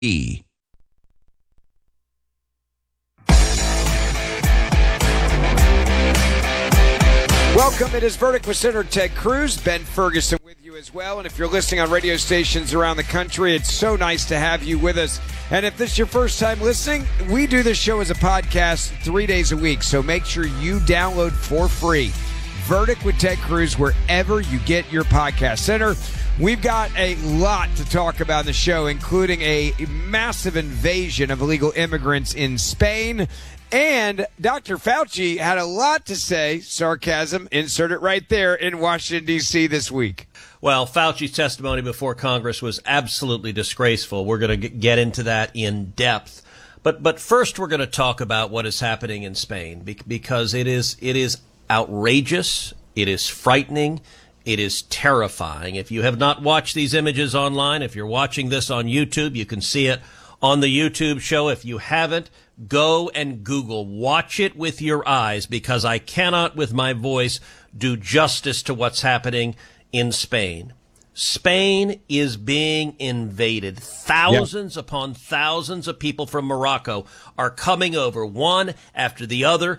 Welcome. It is Verdict with Senator Ted Cruz. Ben Ferguson with you as well. And if you're listening on radio stations around the country, it's so nice to have you with us. And if this is your first time listening, we do this show as a podcast 3 days a week. So make sure you download for free Verdict with Ted Cruz wherever you get your podcast. Senator, we've got a lot to talk about in the show, including a massive invasion of illegal immigrants in Spain. And Dr. Fauci had a lot to say, sarcasm, insert it right there, in Washington, D.C. this week. Well, Fauci's testimony before Congress was absolutely disgraceful. We're going to get into that in depth. But first, we're going to talk about what is happening in Spain, because it is outrageous, it is frightening, it is terrifying. If you have not watched these images online, if you're watching this on YouTube, you can see it on the YouTube show. If you haven't, go and Google. Watch it with your eyes, because I cannot, with my voice, do justice to what's happening in Spain. Spain is being invaded. Thousands upon thousands of people from Morocco are coming over, one after the other,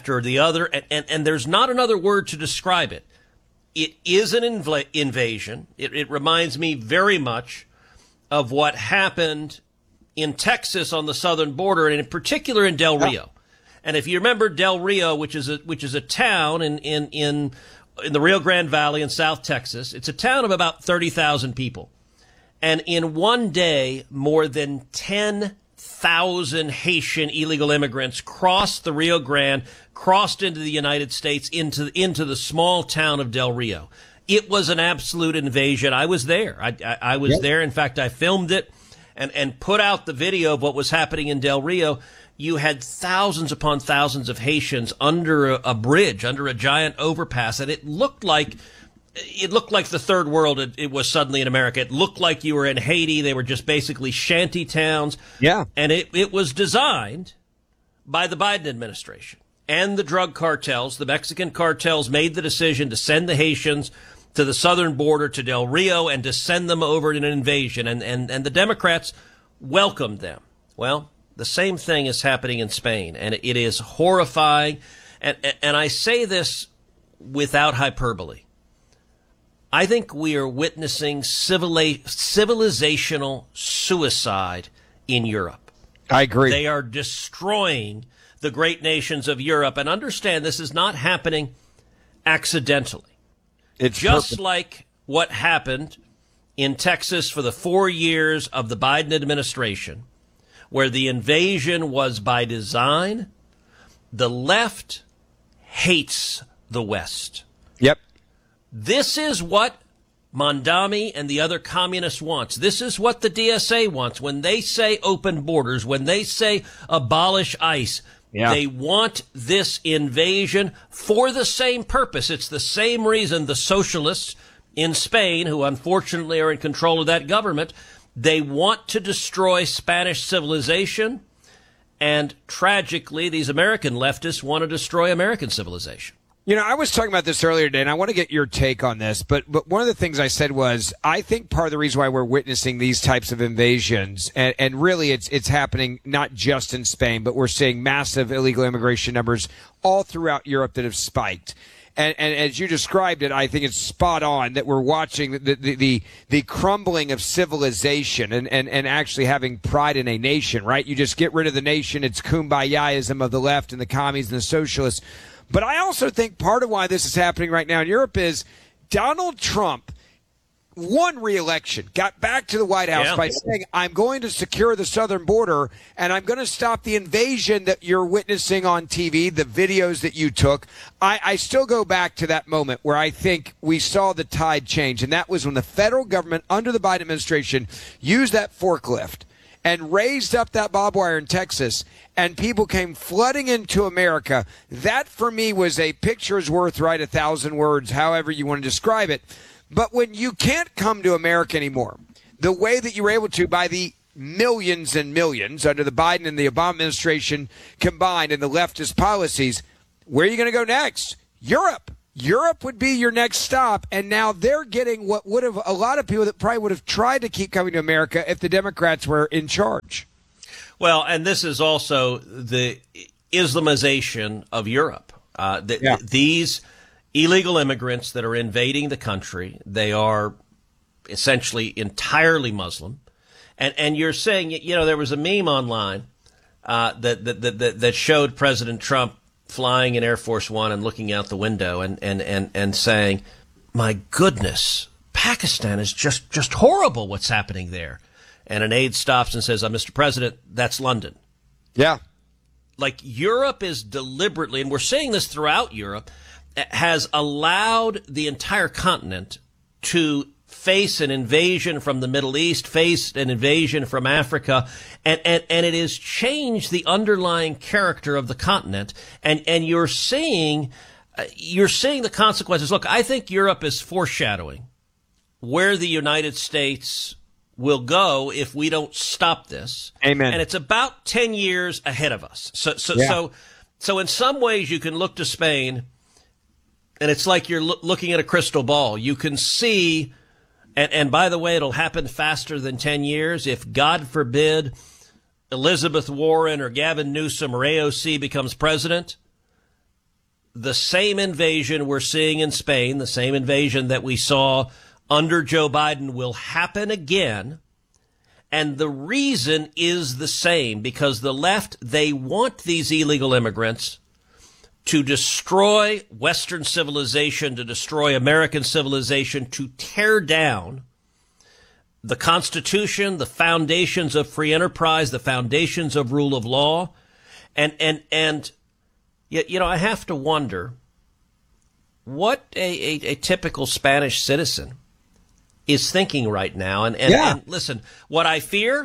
and there's not another word to describe it. It is an invasion. It reminds me very much of what happened in Texas on the southern border, and in particular in Del Rio. And if you remember Del Rio, which is a town in the Rio Grande Valley in South Texas, it's a town of about 30,000 people. And in one day, more than 10,000 Haitian illegal immigrants crossed the Rio Grande, crossed into the United States, into the small town of Del Rio. It was an absolute invasion. I was there. I was there. In fact, I filmed it and put out the video of what was happening in Del Rio. You had thousands upon thousands of Haitians under a bridge, under a giant overpass, and it looked like the third world. It was suddenly in America. It looked like you were in Haiti. They were just basically shanty towns. Yeah. And it was designed by the Biden administration and the drug cartels. The Mexican cartels made the decision to send the Haitians to the southern border, to Del Rio, and to send them over in an invasion. And the Democrats welcomed them. Well, the same thing is happening in Spain, and it is horrifying. And I say this without hyperbole. I think we are witnessing civilizational suicide in Europe. I agree. They are destroying the great nations of Europe. And understand, this is not happening accidentally. It's just like what happened in Texas for the 4 years of the Biden administration, where the invasion was by design. The left hates the West. Yep. This is what Mondami and the other communists wants. This is what the DSA wants. When they say open borders, when they say abolish ICE, they want this invasion for the same purpose. It's the same reason the socialists in Spain, who unfortunately are in control of that government, they want to destroy Spanish civilization. And tragically, these American leftists want to destroy American civilization. You know, I was talking about this earlier today, and I want to get your take on this. But one of the things I said was, I think part of the reason why we're witnessing these types of invasions, and really it's happening not just in Spain, but we're seeing massive illegal immigration numbers all throughout Europe that have spiked. And as you described it, I think it's spot on that we're watching the crumbling of civilization and actually having pride in a nation, right? You just get rid of the nation. It's kumbayaism of the left and the commies and the socialists. But I also think part of why this is happening right now in Europe is Donald Trump won re-election, got back to the White House by saying, I'm going to secure the southern border and I'm going to stop the invasion that you're witnessing on TV, the videos that you took. I still go back to that moment where I think we saw the tide change, and that was when the federal government under the Biden administration used that forklift and raised up that barbed wire in Texas, and people came flooding into America. That, for me, was a picture's worth, right, 1,000 words, however you want to describe it. But when you can't come to America anymore, the way that you were able to by the millions and millions under the Biden and the Obama administration combined and the leftist policies, where are you going to go next? Europe. Europe would be your next stop, and now they're getting what would have a lot of people that probably would have tried to keep coming to America if the Democrats were in charge. Well, and this is also the Islamization of Europe. These illegal immigrants that are invading the country, they are essentially entirely Muslim. And you're saying, there was a meme online that showed President Trump flying in Air Force One and looking out the window and saying, my goodness, Pakistan is just horrible what's happening there. And an aide stops and says, Mr. President, that's London. Yeah. Like Europe is deliberately, and we're seeing this throughout Europe, has allowed the entire continent to face an invasion from the Middle East, face an invasion from Africa, and it has changed the underlying character of the continent. And you're seeing the consequences. Look, I think Europe is foreshadowing where the United States will go if we don't stop this. Amen. And it's about 10 years ahead of us. So in some ways you can look to Spain, and it's like you're looking at a crystal ball. You can see. And by the way, it'll happen faster than 10 years. If, God forbid, Elizabeth Warren or Gavin Newsom or AOC becomes president, the same invasion we're seeing in Spain, the same invasion that we saw under Joe Biden will happen again. And the reason is the same, because the left, they want these illegal immigrants to destroy Western civilization, to destroy American civilization, to tear down the Constitution, the foundations of free enterprise, the foundations of rule of law. And I have to wonder what a typical Spanish citizen is thinking right now. And listen, what I fear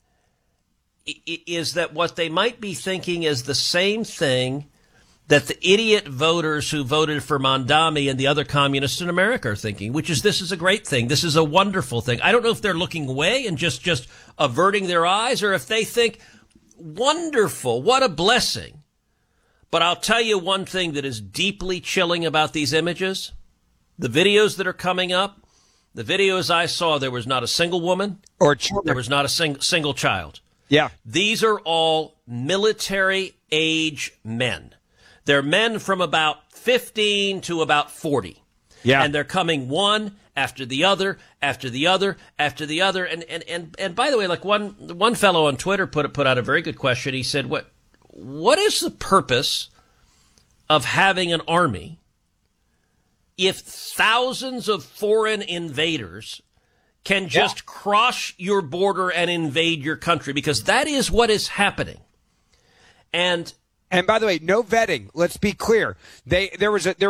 is that what they might be thinking is the same thing that the idiot voters who voted for Mondami and the other communists in America are thinking, which is this is a great thing. This is a wonderful thing. I don't know if they're looking away and just averting their eyes, or if they think, wonderful, what a blessing. But I'll tell you one thing that is deeply chilling about these images. The videos that are coming up, the videos I saw, there was not a single woman or children. There was not a single child. Yeah. These are all military age men. They're men from about 15 to about 40. Yeah. And they're coming one after the other, after the other, after the other. And by the way, like one fellow on Twitter put out a very good question. He said, what is the purpose of having an army if thousands of foreign invaders can just cross your border and invade your country? Because that is what is happening. And by the way, no vetting. Let's be clear. There was a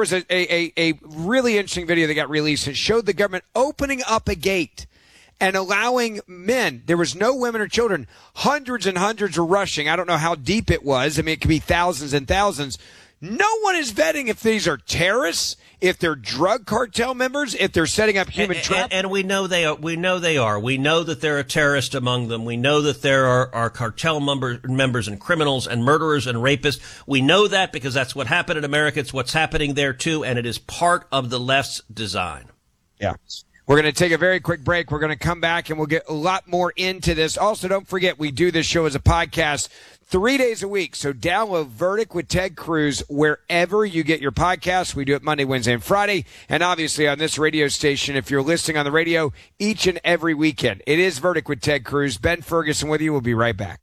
really interesting video that got released that showed the government opening up a gate and allowing men. There was no women or children. Hundreds and hundreds were rushing. I don't know how deep it was. I mean, it could be thousands and thousands. No one is vetting if these are terrorists, if they're drug cartel members, if they're setting up human trafficking. And we know they are. We know that there are terrorists among them. We know that there are cartel members and criminals and murderers and rapists. We know that because that's what happened in America. It's what's happening there too, and it is part of the left's design. Yeah. We're going to take a very quick break. We're going to come back and we'll get a lot more into this. Also, don't forget, we do this show as a podcast 3 days a week. So download Verdict with Ted Cruz wherever you get your podcasts. We do it Monday, Wednesday, and Friday. And obviously on this radio station, if you're listening on the radio, each and every weekend. It is Verdict with Ted Cruz. Ben Ferguson with you. We'll be right back.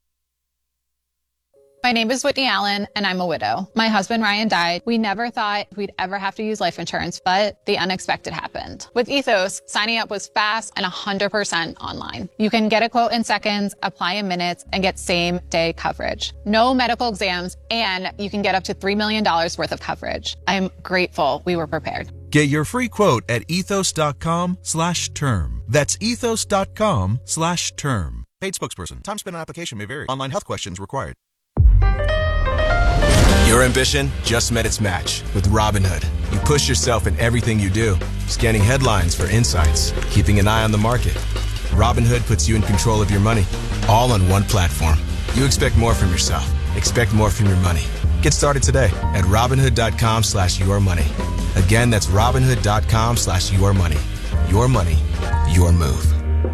My name is Whitney Allen, and I'm a widow. My husband, Ryan, died. We never thought we'd ever have to use life insurance, but the unexpected happened. With Ethos, signing up was fast and 100% online. You can get a quote in seconds, apply in minutes, and get same-day coverage. No medical exams, and you can get up to $3 million worth of coverage. I'm grateful we were prepared. Get your free quote at ethos.com/term. That's ethos.com/term. Paid spokesperson. Time spent on application may vary. Online health questions required. Your ambition just met its match with Robinhood. You push yourself in everything you do, scanning headlines for insights, keeping an eye on the market. Robinhood puts you in control of your money, all on one platform. You expect more from yourself. Expect more from your money. Get started today at Robinhood.com/yourmoney. Again, that's Robinhood.com/yourmoney. Your money, your move.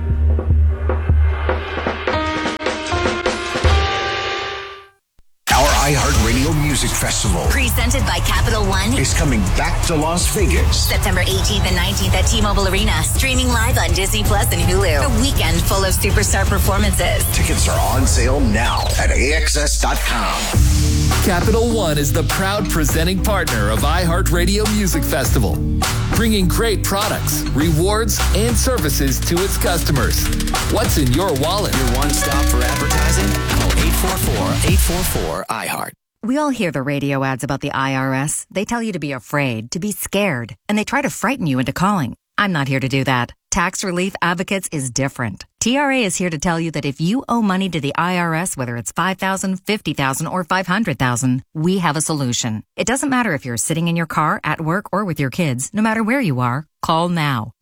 iHeartRadio Music Festival presented by Capital One is coming back to Las Vegas. September 18th and 19th at T-Mobile Arena. Streaming live on Disney Plus and Hulu. A weekend full of superstar performances. Tickets are on sale now at AXS.com. Capital One is the proud presenting partner of iHeartRadio Music Festival, bringing great products, rewards, and services to its customers. What's in your wallet? Your one stop for advertising? Call 844-844-iHeart. We all hear the radio ads about the IRS. They tell you to be afraid, to be scared, and they try to frighten you into calling. I'm not here to do that. Tax Relief Advocates is different. TRA is here to tell you that if you owe money to the IRS, whether it's $5,000, $50,000, or $500,000, we have a solution. It doesn't matter if you're sitting in your car, at work, or with your kids. No matter where you are, call now.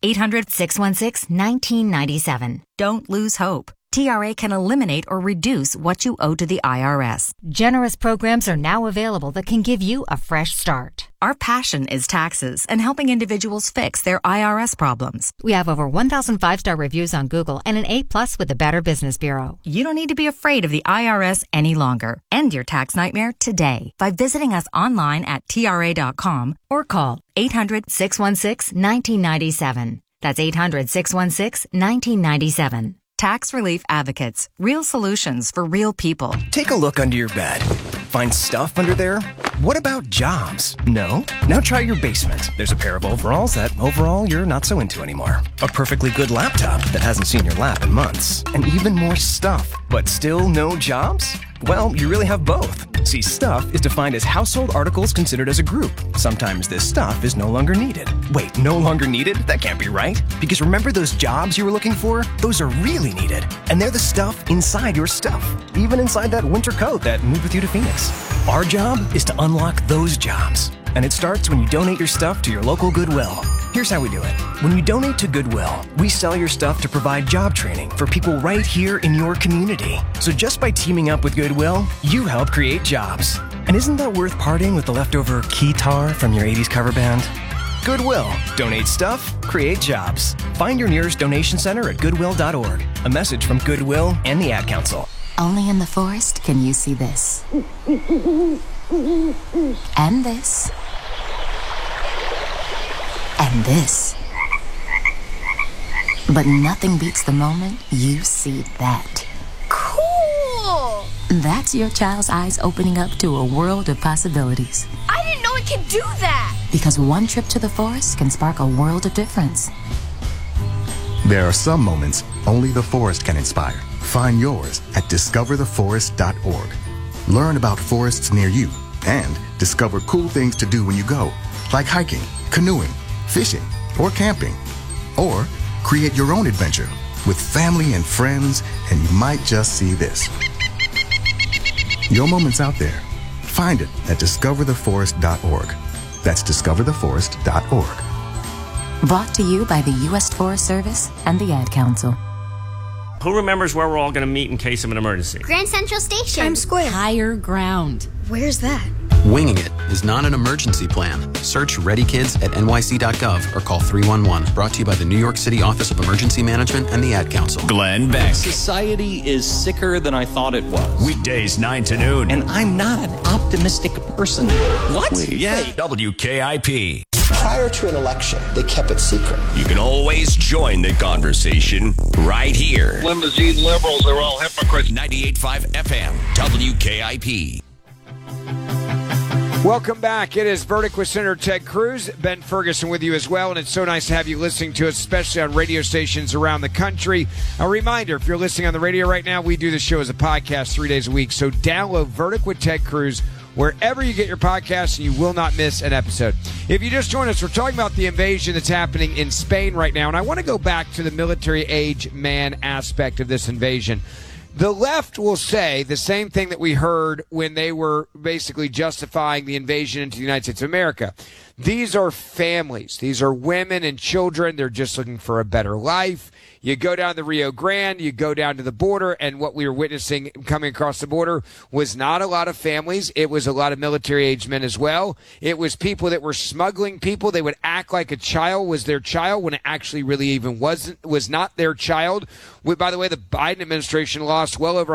800-616-1997. Don't lose hope. TRA can eliminate or reduce what you owe to the IRS. Generous programs are now available that can give you a fresh start. Our passion is taxes and helping individuals fix their IRS problems. We have over 1,000 5-star reviews on Google and an A+ with the Better Business Bureau. You don't need to be afraid of the IRS any longer. End your tax nightmare today by visiting us online at TRA.com or call 800-616-1997. That's 800-616-1997. Tax Relief Advocates. Real solutions for real people. Take a look under your bed. Find stuff under there? What about jobs? No? Now try your basement. There's a pair of overalls that overall you're not so into anymore. A perfectly good laptop that hasn't seen your lap in months. And even more stuff. But still no jobs? Well, you really have both. See, stuff is defined as household articles considered as a group. Sometimes this stuff is no longer needed. Wait, no longer needed? That can't be right. Because remember those jobs you were looking for? Those are really needed. And they're the stuff inside your stuff. Even inside that winter coat that moved with you to Phoenix. Our job is to unlock those jobs. And it starts when you donate your stuff to your local Goodwill. Here's how we do it. When you donate to Goodwill, we sell your stuff to provide job training for people right here in your community. So just by teaming up with Goodwill, you help create jobs. And isn't that worth parting with the leftover keytar from your 80s cover band? Goodwill. Donate stuff, create jobs. Find your nearest donation center at goodwill.org. A message from Goodwill and the Ad Council. Only in the forest can you see this. And this. And this. But nothing beats the moment you see that. Cool! That's your child's eyes opening up to a world of possibilities. I didn't know it could do that! Because one trip to the forest can spark a world of difference. There are some moments only the forest can inspire. Find yours at discovertheforest.org. Learn about forests near you and discover cool things to do when you go, like hiking, canoeing, fishing, or camping. Or create your own adventure with family and friends, and you might just see this. Your moment's out there. Find it at discovertheforest.org. That's discovertheforest.org. Brought to you by the U.S. Forest Service and the Ad Council. Who remembers where we're all going to meet in case of an emergency? Grand Central Station. Times Square. Higher ground. Where's that? Winging it is not an emergency plan. Search Ready Kids at nyc.gov or call 311. Brought to you by the New York City Office of Emergency Management and the Ad Council. Glenn Beck. Society is sicker than I thought it was. Weekdays 9 to noon. And I'm not an optimistic person. What? Yeah. WKIP. Prior to an election, they kept it secret. You can always join the conversation right here. Limousine liberals are all hypocrites. 98.5 FM, WKIP. Welcome back. It is Verdict with Senator Ted Cruz. Ben Ferguson with you as well, and it's so nice to have you listening to us, especially on radio stations around the country. A reminder, if you're listening on the radio right now, we do the show as a podcast 3 days a week, so download Verdict with Ted Cruz wherever you get your podcasts, and you will not miss an episode. If you just joined us, we're talking about the invasion that's happening in Spain right now, and I want to go back to the military-age man aspect of this invasion. The left will say the same thing that we heard when they were basically justifying the invasion into the United States of America. These are families. These are women and children. They're just looking for a better life. You go down the Rio Grande, you go down to the border, and what we were witnessing coming across the border was not a lot of families. It was a lot of military-aged men as well. It was people that were smuggling people. They would act like a child was their child when it actually really even was not their child. By the way, the Biden administration lost well over